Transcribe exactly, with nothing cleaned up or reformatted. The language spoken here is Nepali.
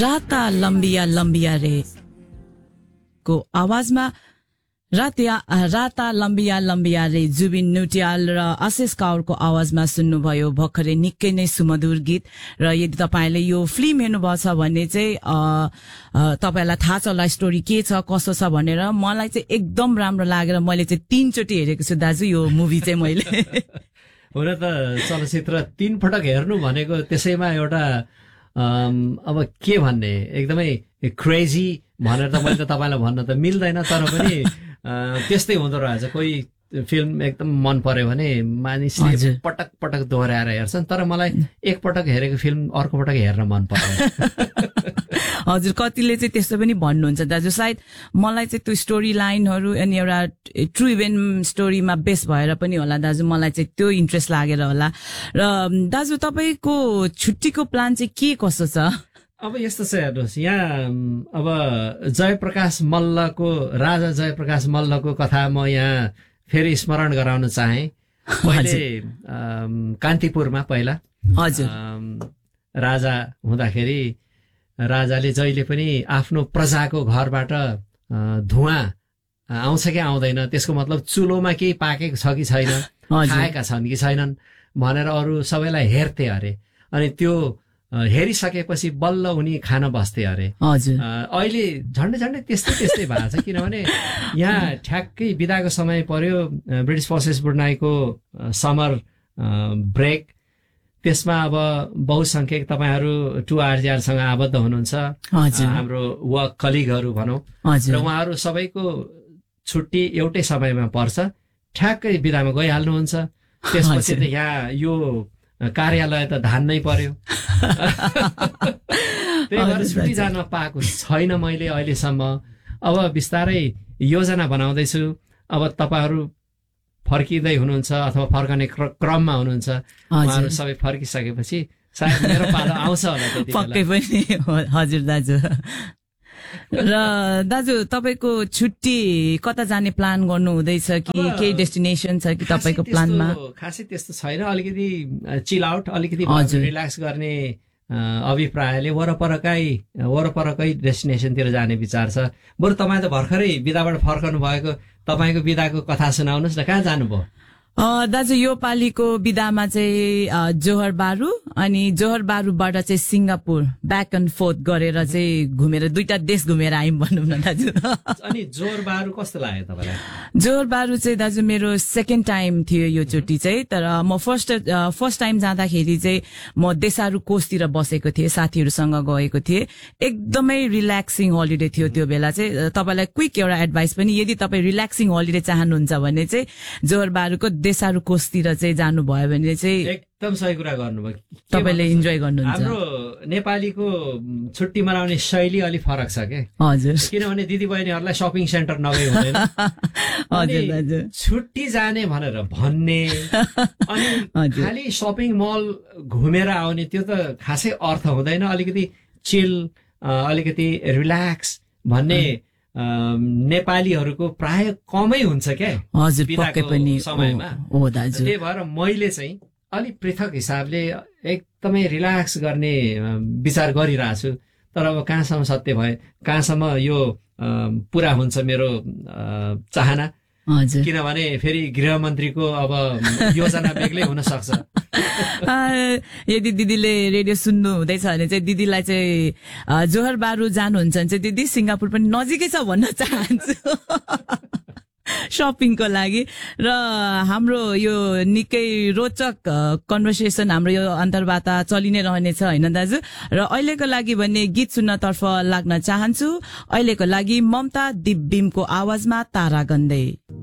राता लम्बिया लम्बिया रे को आवाजमा रातिया राता लम्बिया लम्बिया रे जुबिन न्युटियाल र आशिष कौरको आवाजमा सुन्नुभयो भर्खरै निकै नै सुमधुर गीत। र यदि तपाईले यो फिल्म हेर्नुभएको छ भने चाहिँ तपाईलाई थाहा छ होला स्टोरी के छ कसो छ भनेर। मलाई चाहिँ एकदम राम्रो लागेर मैले चाहिँ तीनचोटि हेरेको छु दाजु यो मुभी चाहिँ मैले। हुन त चलचित्र तीन पटक हेर्नु भनेको त्यसैमा एउटा अब के भन्ने एकदमै क्रेजी भनेर त मैले त तपाईलाई भन्न त मिल्दैन, तर पनि त्यस्तै हुँदो रहेछ। कोही फिल्म एकदम मन पर्यो भने मानिसले पटक पटक दोहोऱ्याएर हेर्छन्, तर मलाई एक पटक हेरेको फिल्म अर्को पटक हेर्न मन पर्दैन। हजुर, कतिले चाहिँ त्यस्तो पनि भन्नुहुन्छ दाजु। सायद मलाई चाहिँ त्यो स्टोरी लाइनहरू अनि एउटा ट्रु इभेन्ट स्टोरीमा बेस भएर पनि होला दाजु, मलाई चाहिँ त्यो इन्ट्रेस्ट लागेर होला। र दाजु तपाईको छुट्टीको प्लान चाहिँ के कसो छ? अब यस्तो छ हेर्नुहोस्, यहाँ अब जयप्रकाश मल्लको राजा जयप्रकाश मल्लको कथा म यहाँ फेरि स्मरण गराउन चाहे। पहिले कान्तिपुरमा पहिला हजुर राजा हुँदाखेरि राजाले जहिले पनि आफ्नो प्रजाको घरबाट धुवाँ आउँछ कि आउँदैन, त्यसको मतलब चुलोमा केही पाकेको छ कि छैन, खाएका छन् कि छैनन् भनेर अरू सबैलाई हेर्थे अरे। अनि त्यो हेरिसकेपछि बल्ल उनी खान बस्थे अरे। अहिले झन्डै झन्डै त्यस्तै त्यस्तै भएको छ, किनभने यहाँ ठ्याक्कै बिदाको समय पर्यो, ब्रिटिस फोर्सेस बुढ्नाईको समर ब्रेक। त्यसमा अब बहुसंख्यक तपाईहरू टु आरजिआरसँग आबद्ध हुनुहुन्छ, हाम्रो वर्क कलिगहरू भनौँ, र उहाँहरू सबैको छुट्टी एउटै समयमा पर्छ, ठ्याक्कै बिदामा गइहाल्नुहुन्छ। त्यसपछि त यहाँ यो कार्यालय त धान्नै पर्यो। त्यही भएर छुट्टी जान पाएको छैन मैले अहिलेसम्म। अब बिस्तारै योजना बनाउँदैछु। अब तपाईहरू फर्किँदै हुनुहुन्छ अथवा फर्कने क्रममा हुनुहुन्छ, उहाँहरू सबै फर्किसकेपछि सायद मेरो पालो आउँछ होला त्यति बेला। पक्कै पनि हजुर दाजु। र दाजु तपाईको छुट्टी कता जाने प्लान गर्नु हुँदैछ कि केही डेस्टिनेसन छ कि तपाईको प्लानमा? खासै त्यस्तो छैन, अलिकति चिल आउट, अलिकति रिल्याक्स गर्ने अभिप्रायले वरपरकै वरपरकै डेस्टिनेसनतिर जाने विचार छ। बरु तपाईँ त भर्खरै बिदाबाट फर्कनु भएको, तपाईँको बिदाको कथा सुनाउनुहोस् न, कहाँ जानुभयो? दाजु यो पालीको बिदामा चाहिँ जोहर बारू अनि जोहर बारूबाट चाहिँ सिङ्गापुर ब्याक एन्ड फोर्थ गरेर चाहिँ घुमेर दुईटा देश घुमेर आयौँ भनौँ न दाजु। अनि जोहर बारू कस्तो लाग्यो तपाईँलाई? जोहर बारू चाहिँ दाजु मेरो सेकेन्ड टाइम थियो यो चोटि चाहिँ, तर म फर्स्ट फर्स्ट टाइम जाँदाखेरि चाहिँ म देसारू कोसतिर बसेको थिएँ, साथीहरूसँग गएको थिएँ। एकदमै रिल्याक्सिङ हलिडे थियो त्यो बेला चाहिँ। तपाईँलाई क्विक एउटा एडभाइस पनि, यदि तपाईँ रिल्याक्सिङ हलिडे चाहनुहुन्छ भने चाहिँ जोहर बारूको देसारू कोसतिर चाहिँ जानुभयो भने चाहिँ एकदम सही कुरा गर्नुभयो, तपाईले इन्जोय गर्नुहुन्छ। हाम्रो नेपालीको छुट्टी मनाउने शैली अलिक फरक छ के? हजुर, किनभने दिदी बहिनीहरूलाई सपिङ सेन्टर नगई हुँदैन। हजुर हजुर, छुट्टी जाने भनेर भन्ने अनि खालि सपिङ मल घुमेर आउने त्यो त खासै अर्थ हुँदैन। अलिकति चिल, अलिकति रिल्याक्स भन्ने नेपालीहरूको प्राय कमै हुन्छ क्या हजुर, पक्कै पनि समयमा। हो दाजु, त्यही भएर मैले चाहिँ अलिक पृथक हिसाबले एकदमै रिल्याक्स गर्ने विचार गरिरहेको छु। तर अब कहाँसम्म सत्य भयो, कहाँसम्म यो पुरा हुन्छ मेरो चाहना, किनभने फेरि गृहमन्त्रीको अब योजना बेग्लै हुन सक्छ। यदि दिदीले रेडियो सुन्नु हुँदैछ भने चाहिँ दिदीलाई चाहिँ जोहर बारू जानुहुन्छ भने चाहिँ दिदी सिङ्गापुर पनि नजिकै छ भन्न चाहन्छु शपिङको लागि। र हाम्रो यो निकै रोचक कन्भर्सेसन, हाम्रो यो अन्तर्वार्ता चलि नै रहनेछ होइन दाजु। र अहिलेको लागि भने गीत सुन्नतर्फ लाग्न चाहन्छु। अहिलेको लागि ममता दिब्बिमको आवाजमा तारा गन्दै।